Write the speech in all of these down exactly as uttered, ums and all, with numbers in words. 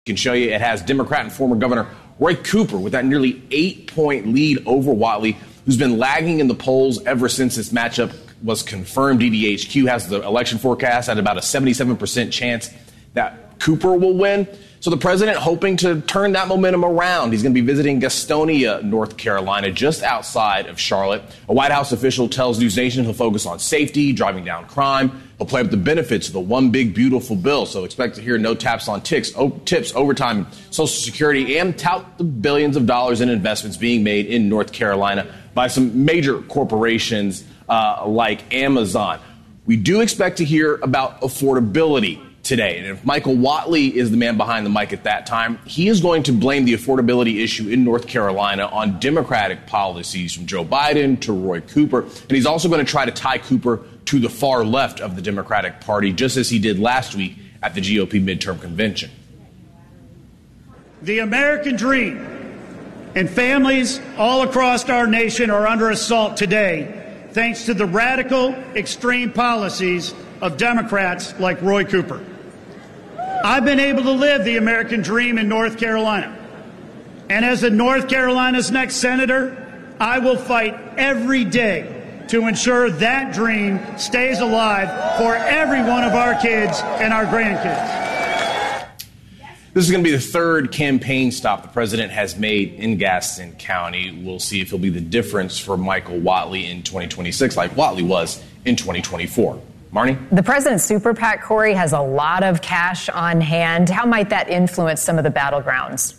Can show you it has Democrat and former Governor Roy Cooper with that nearly eight-point lead over Whatley, who's been lagging in the polls ever since this matchup was confirmed. D D H Q has the election forecast at about a seventy-seven percent chance that Cooper will win. So the president hoping to turn that momentum around. He's going to be visiting Gastonia, North Carolina, just outside of Charlotte. A White House official tells News Nation he'll focus on safety, driving down crime. He'll play up the benefits of the one big beautiful bill. So expect to hear no taps on ticks, o- tips, overtime, and Social Security, and tout the billions of dollars in investments being made in North Carolina by some major corporations uh, like Amazon. We do expect to hear about affordability today. And if Michael Whatley is the man behind the mic at that time, he is going to blame the affordability issue in North Carolina on Democratic policies from Joe Biden to Roy Cooper. And he's also going to try to tie Cooper to the far left of the Democratic Party, just as he did last week at the G O P midterm convention. The American dream and families all across our nation are under assault today, thanks to the radical, extreme policies of Democrats like Roy Cooper. I've been able to live the American dream in North Carolina. And as a North Carolina's next senator, I will fight every day to ensure that dream stays alive for every one of our kids and our grandkids. This is going to be the third campaign stop the president has made in Gaston County. We'll see if he'll be the difference for Michael Whatley in twenty twenty-six, like Whatley was in twenty twenty-four. Marnie? The president's super PAC, Corey, has a lot of cash on hand. How might that influence some of the battlegrounds?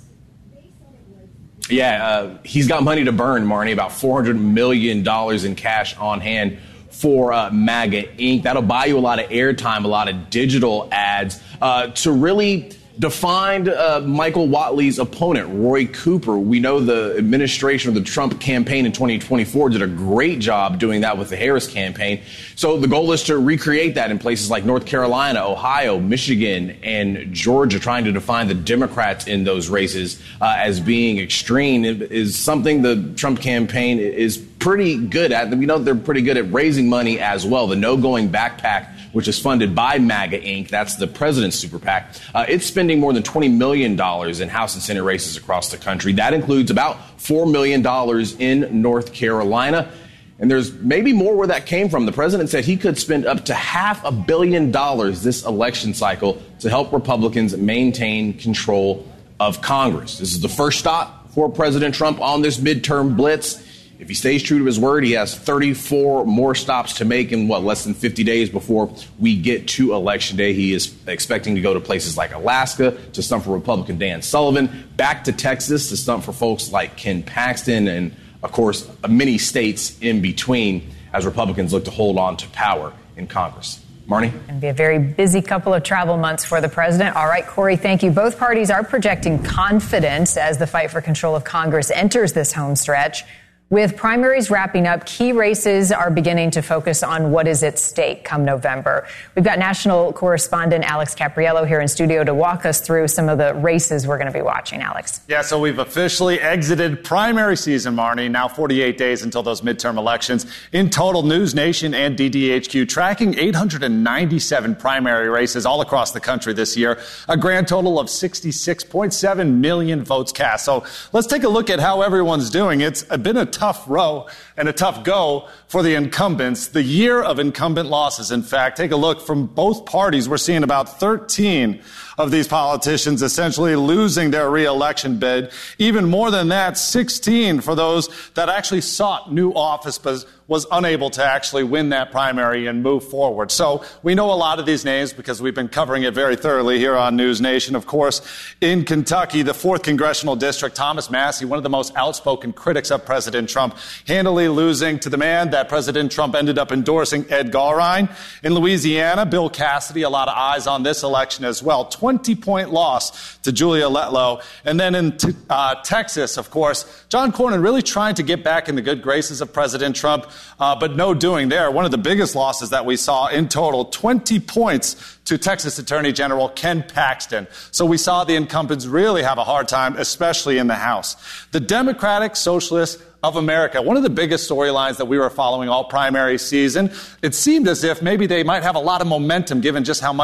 Yeah, uh, he's got money to burn, Marnie, about four hundred million dollars in cash on hand for uh, MAGA Incorporated. That'll buy you a lot of airtime, a lot of digital ads uh, to really define uh, Michael Whatley's opponent, Roy Cooper. We know the administration of the Trump campaign in twenty twenty-four did a great job doing that with the Harris campaign. So the goal is to recreate that in places like North Carolina, Ohio, Michigan, and Georgia. Trying to define the Democrats in those races uh, as being extreme is something the Trump campaign is pretty good at. We know they're pretty good at raising money as well. The No Going Backpack, which is funded by MAGA Incorporated, that's the president's super PAC, uh, it's spending more than twenty million dollars in House and Senate races across the country. That includes about four million dollars in North Carolina. And there's maybe more where that came from. The president said he could spend up to half a billion dollars this election cycle to help Republicans maintain control of Congress. This is the first stop for President Trump on this midterm blitz. If he stays true to his word, he has thirty-four more stops to make in, what, less than fifty days before we get to Election Day. He is expecting to go to places like Alaska to stump for Republican Dan Sullivan, back to Texas to stump for folks like Ken Paxton, and, of course, many states in between as Republicans look to hold on to power in Congress. Marnie? Going to be a very busy couple of travel months for the president. All right, Corey, thank you. Both parties are projecting confidence as the fight for control of Congress enters this home stretch. With primaries wrapping up, key races are beginning to focus on what is at stake come November. We've got national correspondent Alex Capriello here in studio to walk us through some of the races we're going to be watching. Alex. Yeah, so we've officially exited primary season, Marnie. Now forty-eight days until those midterm elections. In total, News Nation and D D H Q tracking eight hundred ninety-seven primary races all across the country this year. A grand total of sixty-six point seven million votes cast. So let's take a look at how everyone's doing. It's been a tough row and a tough go for the incumbents. The year of incumbent losses, in fact. Take a look from both parties. We're seeing about thirteen of these politicians essentially losing their re-election bid. Even more than that, sixteen for those that actually sought new office but was unable to actually win that primary and move forward. So we know a lot of these names because we've been covering it very thoroughly here on News Nation. Of course, in Kentucky, the fourth Congressional District, Thomas Massie, one of the most outspoken critics of President Trump, handily losing to the man that President Trump ended up endorsing, Ed Gahlrein. In Louisiana, Bill Cassidy, a lot of eyes on this election as well. twenty-point loss to Julia Letlow. And then in t- uh, Texas, of course, John Cornyn really trying to get back in the good graces of President Trump, uh, but no doing there. One of the biggest losses that we saw in total, twenty points to Texas Attorney General Ken Paxton. So we saw the incumbents really have a hard time, especially in the House. The Democratic Socialists of America, one of the biggest storylines that we were following all primary season, it seemed as if maybe they might have a lot of momentum given just how much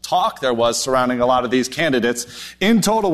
talk there was surrounding a lot of these candidates. In total,